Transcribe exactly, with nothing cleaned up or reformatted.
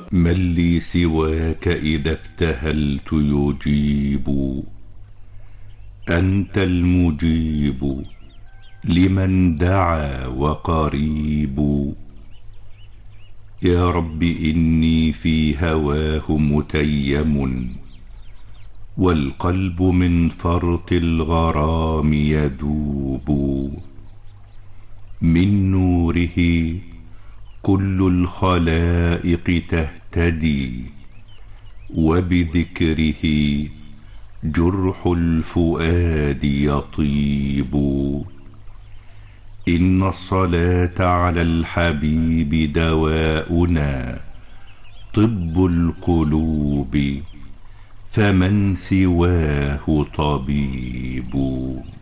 من لي سواك إذا ابتهلت يجيب. أنت المجيب لمن دعا وقريب. يا رب إني في هواه متيم، والقلب من فرط الغرام يذوب. من نوره كل الخلائق تهتدي، وبذكره جرح الفؤاد يطيب. إن الصلاة على الحبيب دواؤنا، طب القلوب، فمن سواه طبيب.